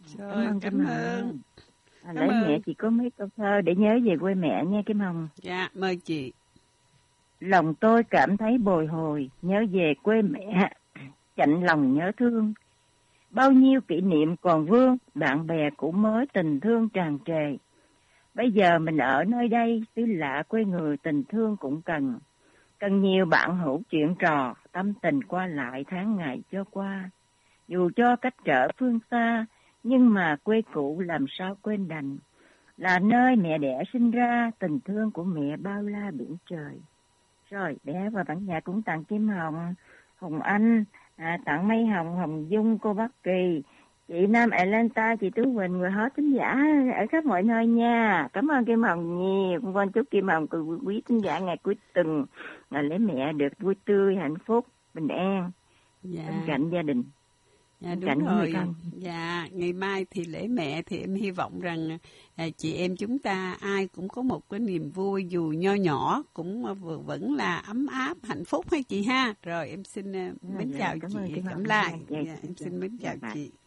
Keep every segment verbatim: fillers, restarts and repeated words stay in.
Rồi, Cảm ơn, cảm Kim ơn. Hồng. À, Cảm lễ ơn. mẹ chỉ có mấy câu thơ để nhớ về quê mẹ nha Kim Hồng. Dạ, mời chị. Lòng tôi cảm thấy bồi hồi, nhớ về quê mẹ, chạnh lòng nhớ thương. Bao nhiêu kỷ niệm còn vương, bạn bè cũ mới tình thương tràn trề. Bây giờ mình ở nơi đây, xứ lạ quê người tình thương cũng cần. Cần nhiều bạn hữu chuyện trò, tâm tình qua lại tháng ngày cho qua. Dù cho cách trở phương xa, nhưng mà quê cũ làm sao quên đành. Là nơi mẹ đẻ sinh ra, tình thương của mẹ bao la biển trời. Rồi, bé và bản nhạc cũng tặng Kim Hồng, Hồng Anh, à, tặng Mây Hồng, Hồng Dung, cô Bắc Kỳ, chị Nam Atlanta, chị Tú Quỳnh và hết thính giả ở khắp mọi nơi nha. Cảm ơn Kim Hồng nhiều. Con con chúc Kim Hồng cùng quý thính giả ngày cuối tuần ngày lễ mẹ được vui tươi, hạnh phúc, bình an, Dạ. bên cạnh gia đình. Dạ Bên đúng cạnh những người rồi. thân. Dạ, ngày mai thì lễ mẹ thì em hy vọng rằng à, chị em chúng ta ai cũng có một cái niềm vui dù nho nhỏ cũng vừa vẫn là ấm áp, hạnh phúc hay chị ha. Rồi em xin uh, mến Dạ, chào cảm chị ơn Kim Cẩm Hồng. Lai. Dạ, Dạ, em xin mến dạ, chào bye. chị.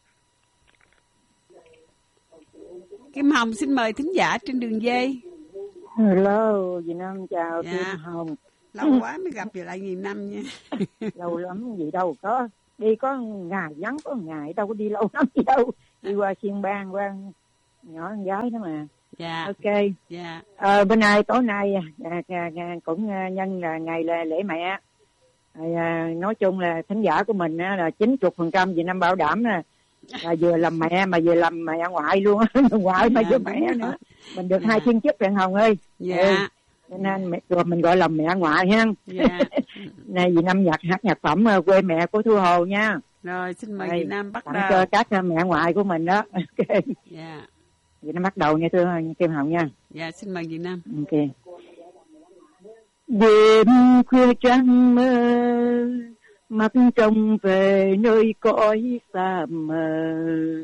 Kim Hồng xin mời thính giả trên đường dây. Hello, Việt Nam chào Dạ. Kim Hồng. Lâu quá mới gặp lại nhiều năm nha. Lâu lắm gì đâu có. Đi có ngày vắng có ngày đâu có đi lâu lắm gì đâu. Đi qua Xiên Bang qua nhỏ con gái đó mà. Dạ. Ok. Dạ. À, bữa nay tối nay à, à, à, cũng à, nhân là ngày là lễ mẹ. À, nói chung là thính giả của mình á, là chín mươi phần trăm Việt Nam bảo đảm là, là vừa làm mẹ mà vừa làm mẹ ngoại luôn á. Ngoại mà Dạ, vừa đúng mẹ rồi. nữa. Mình được Dạ. hai thiên chức Trần Hồng ơi. Dạ. Ừ. Cho nên mẹ, rồi mình gọi là mẹ ngoại ha. Dạ. Này Việt Nam nhạc hát nhạc phẩm uh, quê mẹ của Thu Hồ nha. Rồi xin mời Đây, Việt Nam bắt tặng đầu. cho các uh, mẹ ngoại của mình đó. Ok. Dạ. Việt Nam bắt đầu nha thưa Kim Hồng nha. Dạ xin mời Việt Nam. Ok. Đêm khuya trăng mơ, mắt trông về nơi cõi xa mờ.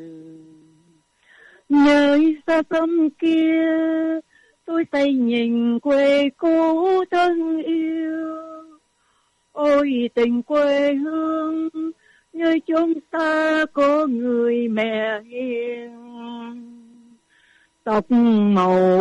Nơi xa xăm kia tôi say nhìn quê cũ thân yêu. Ôi tình quê hương nơi chốn xa có người mẹ hiền, tóc màu